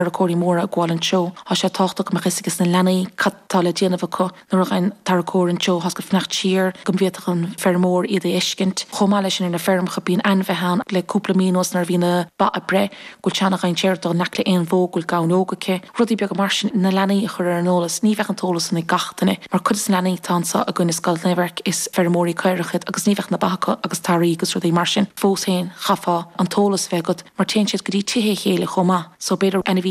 a choirí móra a gháil an seo. Tá sé táchtach mar chisigis na lenaí catála déanamh acu nuair a tar cóir an seo has go fnacht tír go bhéach an fermór iad éiscint. Chomá leis in na fermcha bíon anmhehan le cúpla mínos nar bhína ba a bre go teannach an téirtá necla éon bhógul gáógacha. Rudí beag mar sin na lenaí chur ar nólas ní bheith an tólas na gatainine mar chud lenaí tansa a gine scalneverk is fermórí cairechid agus ní bheith na bacha agus tarí agus rudí mar sin fós héin chafa an tólas bheith mar te siad go dtí tithe chéile chomá so beidir